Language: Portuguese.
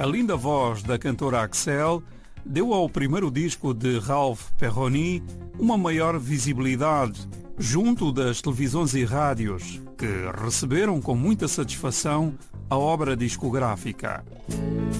A linda voz da cantora Axel deu ao primeiro disco de Ralph Perroni uma maior visibilidade junto das televisões e rádios, que receberam com muita satisfação a obra discográfica.